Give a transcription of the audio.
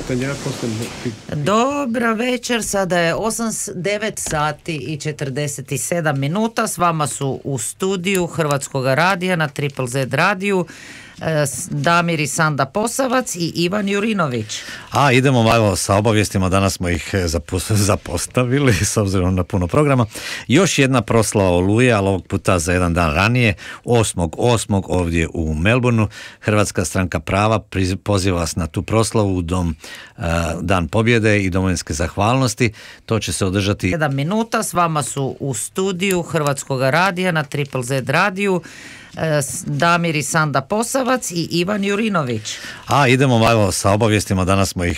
pitanja, Dobra večer, sada je 9 sati i 47 minuta. S vama su u studiju Hrvatskog radija na Triple Z radiju Damir i Sanda Posavac i Ivan Jurinović. A idemo malo sa obavijestima, danas smo ih zapostavili s obzirom na puno programa. Još jedna proslava Oluje, ali ovog puta za jedan dan ranije, 8.8. ovdje u Melbourneu. Hrvatska stranka prava poziva vas na tu proslavu u Dan pobjede i domovinske zahvalnosti. To će se održati 7 minuta. S vama su u studiju Hrvatskog radija na Triple Z radiju Damir i Sanda Posavac i Ivan Jurinović. A idemo malo sa obavijestima, danas smo ih